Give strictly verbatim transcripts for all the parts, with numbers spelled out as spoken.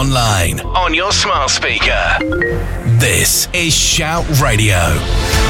online, on your smart speaker. This is Shout Radio.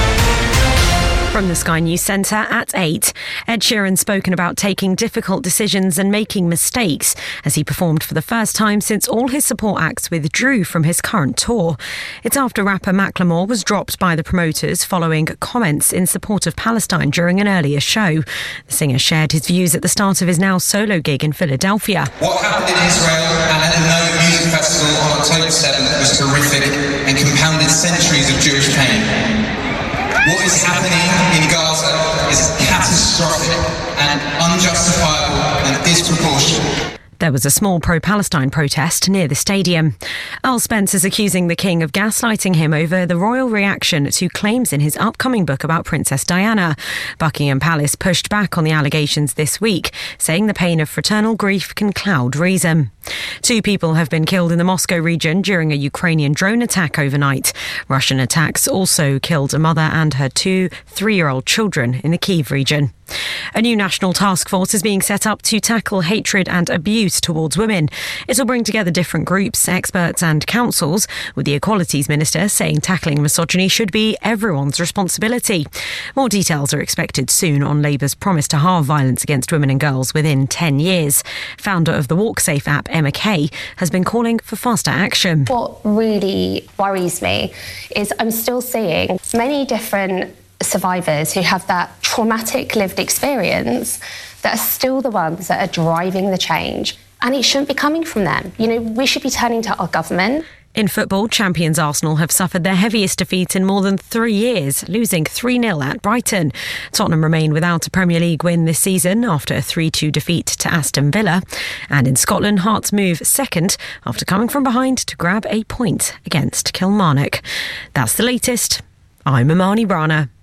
From the Sky News Centre at eight, Ed Sheeran's spoken about taking difficult decisions and making mistakes as he performed for the first time since all his support acts withdrew from his current tour. It's after rapper Macklemore was dropped by the promoters following comments in support of Palestine during an earlier show. The singer shared his views at the start of his now solo gig in Philadelphia. What happened in Israel and at the Nova Music Festival on October seventh was horrific and compounded centuries of Jewish pain. What is happening in Gaza is catastrophic and unjustifiable and disproportionate. There was a small pro-Palestine protest near the stadium. Earl Spence is accusing the King of gaslighting him over the royal reaction to claims in his upcoming book about Princess Diana. Buckingham Palace pushed back on the allegations this week, saying the pain of fraternal grief can cloud reason. Two people have been killed in the Moscow region during a Ukrainian drone attack overnight. Russian attacks also killed a mother and her two three-year-old children in the Kyiv region. A new national task force is being set up to tackle hatred and abuse towards women. It will bring together different groups, experts and councils, with the Equalities Minister saying tackling misogyny should be everyone's responsibility. More details are expected soon on Labour's promise to halve violence against women and girls within ten years. Founder of the WalkSafe app, Emma Kay, has been calling for faster action. What really worries me is I'm still seeing many different survivors who have that traumatic lived experience that are still the ones that are driving the change. And it shouldn't be coming from them. You know, we should be turning to our government. In football, champions Arsenal have suffered their heaviest defeat in more than three years, losing three nil at Brighton. Tottenham remain without a Premier League win this season after a three two defeat to Aston Villa. And in Scotland, Hearts move second after coming from behind to grab a point against Kilmarnock. That's the latest. I'm Imani Brana.